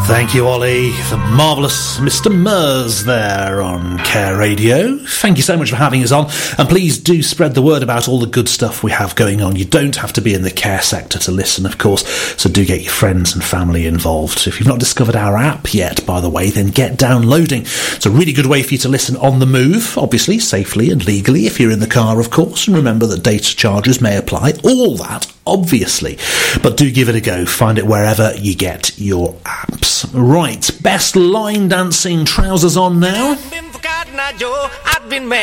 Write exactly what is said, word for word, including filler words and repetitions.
Thank you, Ollie. The marvellous Mister Murs there on Care Radio. Thank you so much for having us on. And please do spread the word about all the good stuff we have going on. You don't have to be in the care sector to listen, of course, so do get your friends and family involved. If you've not discovered our app yet, by the way, then get downloading. It's a really good way for you to listen on the move, obviously, safely and legally, if you're in the car, of course. And remember that data charges may apply. All that, obviously. But do give it a go. Find it wherever you get your apps. Right, best line dancing trousers on now.